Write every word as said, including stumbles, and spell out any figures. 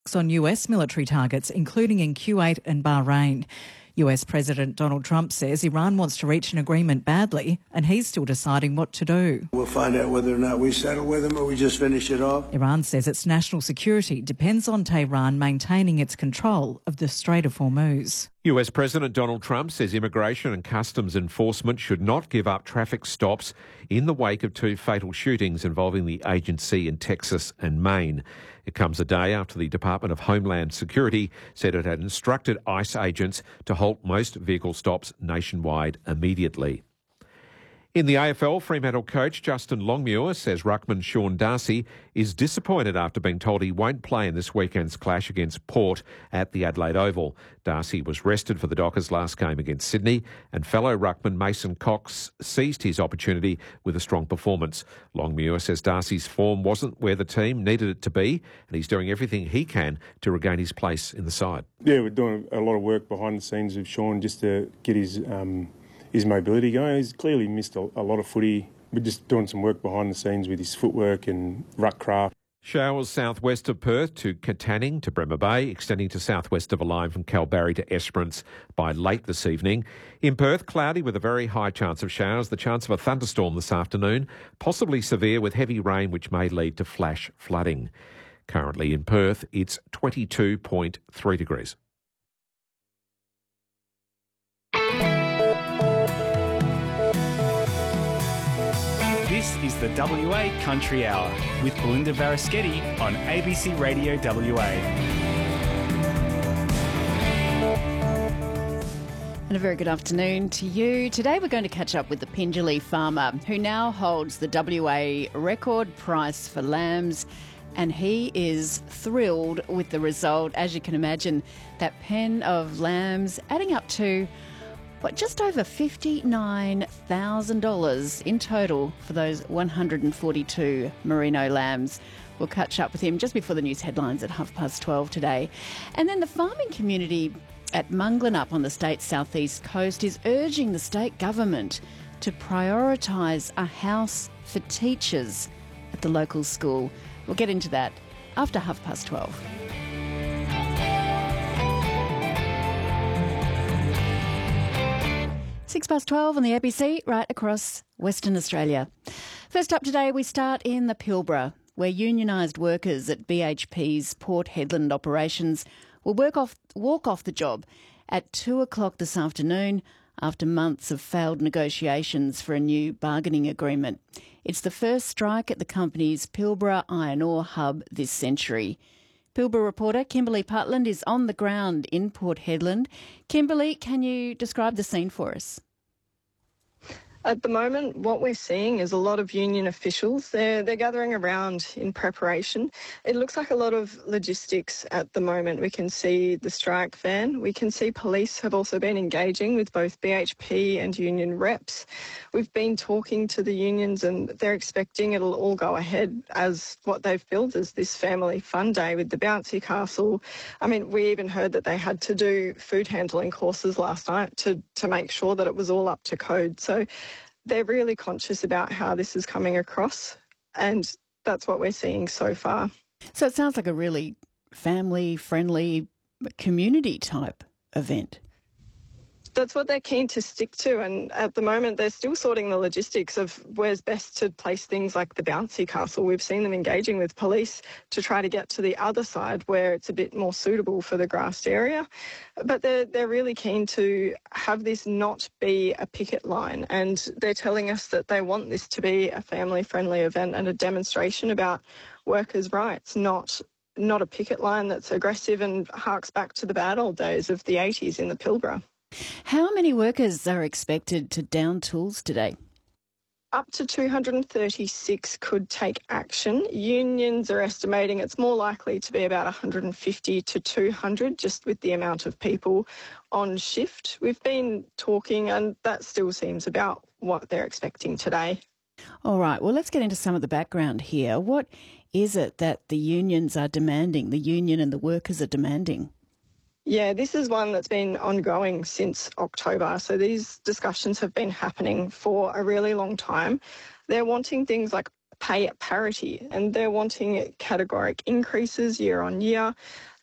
on U S military targets, including in Kuwait and Bahrain. U S President Donald Trump says Iran wants to reach an agreement badly and he's still deciding what to do. We'll find out whether or not we settle with them or we just finish it off. Iran says its national security depends on Tehran maintaining its control of the Strait of Hormuz. U S President Donald Trump says immigration and customs enforcement should not give up traffic stops in the wake of two fatal shootings involving the agency in Texas and Maine. It comes a day after the Department of Homeland Security said it had instructed ICE agents to halt most vehicle stops nationwide immediately. In the A F L, Fremantle coach Justin Longmuir says ruckman Sean Darcy is disappointed after being told he won't play in this weekend's clash against Port at the Adelaide Oval. Darcy was rested for the Dockers' last game against Sydney, and fellow ruckman Mason Cox seized his opportunity with a strong performance. Longmuir says Darcy's form wasn't where the team needed it to be, and he's doing everything he can to regain his place in the side. Yeah, we're doing a lot of work behind the scenes with Sean just to get his... Um his mobility going. He's clearly missed a, a lot of footy. We're just doing some work behind the scenes with his footwork and ruck craft. Showers southwest of Perth to Katanning to Bremer Bay, extending to southwest of a line from Kalbarri to Esperance by late this evening. In Perth, cloudy with a very high chance of showers, the chance of a thunderstorm this afternoon, possibly severe with heavy rain which may lead to flash flooding. Currently in Perth, it's twenty-two point three degrees. This is the W A Country Hour with Belinda Varaschetti on A B C Radio W A. And a very good afternoon to you. Today we're going to catch up with the Pingelly farmer who now holds the W A record price for lambs, and he is thrilled with the result. As you can imagine, that pen of lambs adding up to What, just over fifty-nine thousand dollars in total for those one hundred forty-two merino lambs. We'll catch up with him just before the news headlines at half past twelve today. And then the farming community at Munglanup on the state's southeast coast is urging the state government to prioritise a house for teachers at the local school. We'll get into that after half past twelve. Six past twelve on the A B C, right across Western Australia. First up today, we start in the Pilbara, where unionised workers at B H P's Port Hedland operations will work off, walk off the job at two o'clock this afternoon after months of failed negotiations for a new bargaining agreement. It's the first strike at the company's Pilbara iron ore hub this century. Pilbara reporter Kimberly Putland is on the ground in Port Hedland. Kimberly, can you describe the scene for us? At the moment, what we're seeing is a lot of union officials. They're, they're gathering around in preparation. It looks like a lot of logistics at the moment. We can see the strike van. We can see police have also been engaging with both B H P and union reps. We've been talking to the unions and they're expecting it'll all go ahead as what they've billed as this family fun day with the bouncy castle. I mean, we even heard that they had to do food handling courses last night to, to make sure that it was all up to code. So they're really conscious about how this is coming across, and that's what we're seeing so far. So it sounds like a really family-friendly, community-type event. That's what they're keen to stick to, and at the moment they're still sorting the logistics of where's best to place things like the bouncy castle. We've seen them engaging with police to try to get to the other side where it's a bit more suitable for the grassed area. But they're, they're really keen to have this not be a picket line, and they're telling us that they want this to be a family-friendly event and a demonstration about workers' rights, not not a picket line that's aggressive and harks back to the bad old days of the eighties in the Pilbara. How many workers are expected to down tools today? Up to two hundred thirty-six could take action. Unions are estimating it's more likely to be about one hundred fifty to two hundred, just with the amount of people on shift. We've been talking and that still seems about what they're expecting today. All right, well, let's get into some of the background here. What is it that the unions are demanding, the union and the workers are demanding? Yeah, this is one that's been ongoing since October. So these discussions have been happening for a really long time. They're wanting things like pay at parity, and they're wanting categoric increases year on year.